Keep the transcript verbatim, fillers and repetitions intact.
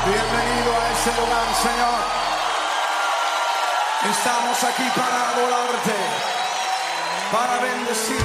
Bienvenido a ese lugar, Señor. Estamos aquí para adorarte, para bendecir.